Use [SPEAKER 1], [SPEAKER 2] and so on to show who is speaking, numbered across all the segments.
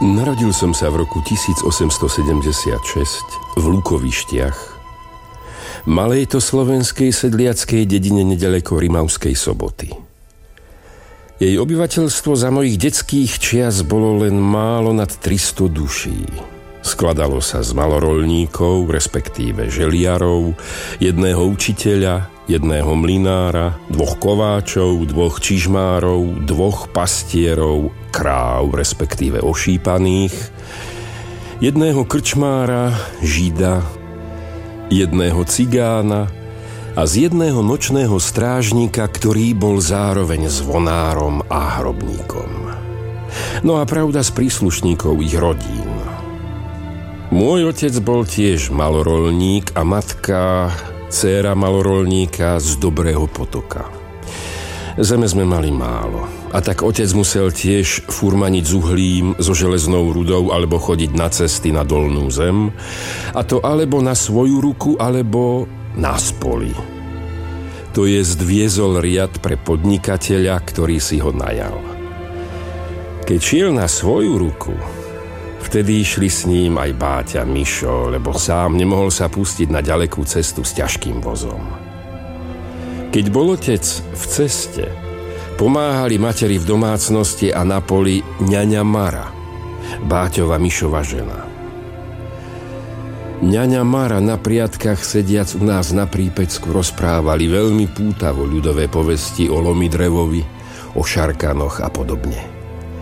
[SPEAKER 1] Narodil som sa v roku 1876 v Lukovištiach, malej to slovenskej sedliackej dedine nedaleko Rimavskej Soboty. Jej obyvateľstvo za mojich detských čias bolo len málo nad 300 duší. Skladalo sa z maloroľníkov, respektíve želiarov, jedného učiteľa, jedného mlynára, 2 kováčov, 2 čižmárov, 2 pastierov, kráv, respektíve ošípaných, jedného krčmára, žida, jedného cigána a z jedného nočného strážnika, ktorý bol zároveň zvonárom a hrobníkom. No a pravda z príslušníkov ich rodín. Môj otec bol tiež maloroľník a matka dcéra maloroľníka z Dobrého Potoka. Zeme sme mali málo, a tak otec musel tiež furmaniť s uhlím, so železnou rudou alebo chodiť na cesty na dolnú zem, a to alebo na svoju ruku, alebo na spoli. To jest viezol riad pre podnikateľa, ktorý si ho najal. Keď šiel na svoju ruku, vtedy išli s ním aj Báťa, Mišo, lebo sám nemohol sa pustiť na ďalekú cestu s ťažkým vozom. Keď bol otec v ceste, pomáhali materi v domácnosti a na poli ňaňa Mara, Báťova Mišova žena. Ňaňa Mara na priatkách sediac u nás na Prípecku rozprávali veľmi pútavo ľudové povesti o Lomidrevovi, o Šarkanoch a podobne.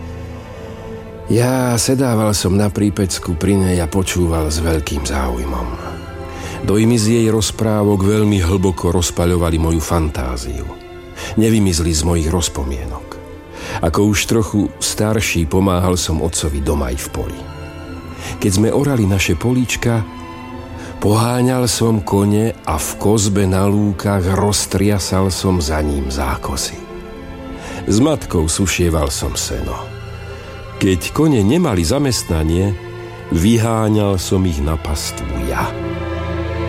[SPEAKER 1] Ja sedával som na Prípecku pri nej a počúval s veľkým záujmom. Dojmy z jej rozprávok veľmi hlboko rozpaľovali moju fantáziu. Nevymizli z mojich rozpomienok. Ako už trochu starší pomáhal som otcovi doma aj v poli. Keď sme orali naše políčka, poháňal som kone a v kozbe na lúkach roztriasal som za ním zákosy. S matkou sušieval som seno. Keď kone nemali zamestnanie, vyháňal som ich na pastvu ja.